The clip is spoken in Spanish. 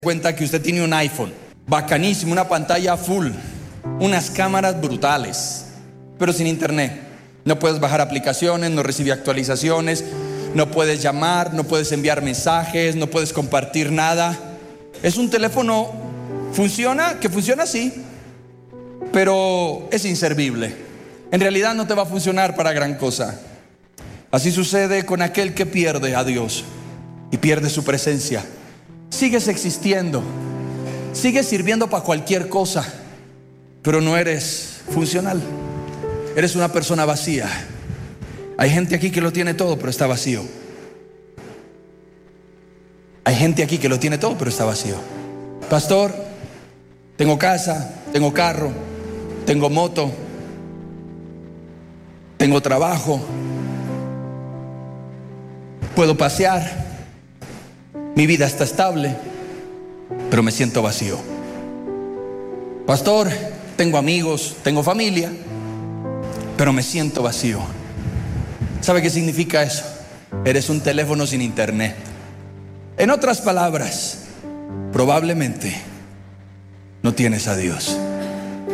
Cuenta que usted tiene un iPhone, bacanísimo, una pantalla full, unas cámaras brutales, pero sin internet. No puedes bajar aplicaciones, no recibe actualizaciones, no puedes llamar, no puedes enviar mensajes, no puedes compartir nada. Es un teléfono, que funciona así, pero es inservible. En realidad no te va a funcionar para gran cosa. Así sucede con aquel que pierde a Dios y pierde su presencia. Sigues existiendo, sigues sirviendo para cualquier cosa, pero no eres funcional. Eres una persona vacía. Hay gente aquí que lo tiene todo, pero está vacío. Hay gente aquí que lo tiene todo, pero está vacío. Pastor, tengo casa, tengo carro, tengo moto, tengo trabajo, puedo pasear, mi vida está estable, pero me siento vacío. Pastor, tengo amigos, tengo familia, pero me siento vacío. ¿Sabe qué significa eso? Eres un teléfono sin internet. En otras palabras, probablemente no tienes a Dios.